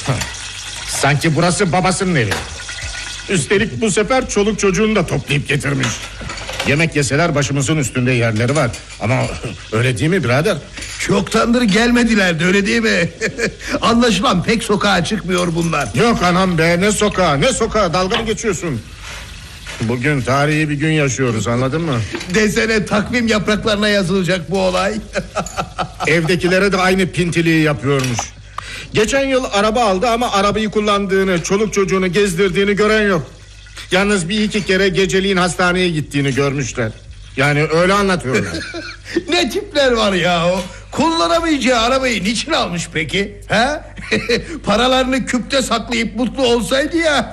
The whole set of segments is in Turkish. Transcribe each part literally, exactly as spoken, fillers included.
Sanki burası babasının evi. Üstelik bu sefer çoluk çocuğunu da toplayıp getirmiş. Yemek yeseler başımızın üstünde yerleri var. Ama öyle değil mi birader? Çoktandır gelmediler de, öyle değil mi? Anlaşılan pek sokağa çıkmıyor bunlar. Yok anam be, ne sokağa ne sokağa, dalga mı geçiyorsun? Bugün tarihi bir gün yaşıyoruz, anladın mı? Desene, takvim yapraklarına yazılacak bu olay. Evdekilere de aynı pintiliği yapıyormuş. Geçen yıl araba aldı ama arabayı kullandığını, çoluk çocuğunu gezdirdiğini gören yok. Yalnız bir iki kere geceliğin hastaneye gittiğini görmüşler. Yani öyle anlatıyorlar. Ne tipler var ya o. Kullanamayacağı arabayı niçin almış peki? Ha? Paralarını küpte saklayıp mutlu olsaydı ya.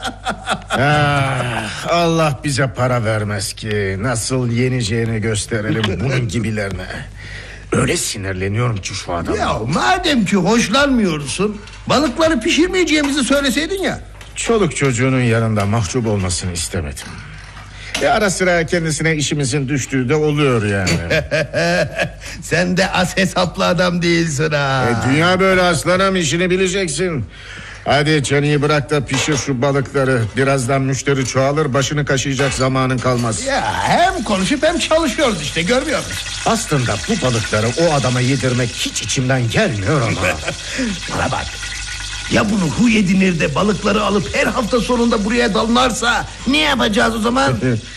Ah, Allah bize para vermez ki. Nasıl yeneceğini gösterelim bunun gibilerine. Öyle sinirleniyorum ki şu adama. Ya madem ki hoşlanmıyorsun, balıkları pişirmeyeceğimizi söyleseydin ya. Çoluk çocuğunun yanında mahcup olmasını istemedim. E ara sıra kendisine işimizin düştüğü de oluyor yani. Sen de az hesaplı adam değilsin ha. E dünya böyle aslanım, işini bileceksin. Hadi çeneyi bırak da pişir şu balıkları. Birazdan müşteri çoğalır, başını kaşıyacak zamanın kalmaz. Ya hem konuşup hem çalışıyoruz işte, görmüyor musun? Aslında bu balıkları o adama yedirmek hiç içimden gelmiyor ama. Bana bak. Ya bunu huy edinir de balıkları alıp her hafta sonunda buraya dalınarsa ne yapacağız o zaman?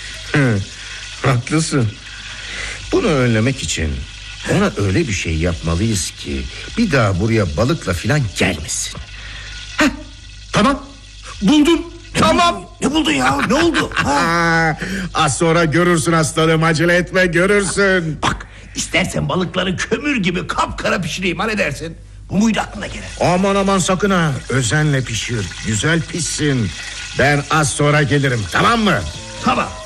Haklısın. Bunu önlemek için ona öyle bir şey yapmalıyız ki bir daha buraya balıkla filan gelmesin. Heh, tamam, buldum. Tamam. Ne buldun ya? Ne oldu? Ha? Az sonra görürsün aslanım, acele etme, görürsün. Bak, istersen balıkları kömür gibi kapkara pişireyim, ha ne dersin? Bu muydu aklına gelen? Aman aman sakın ha. Özenle pişir, güzel pişsin. Ben az sonra gelirim, tamam mı? Tamam.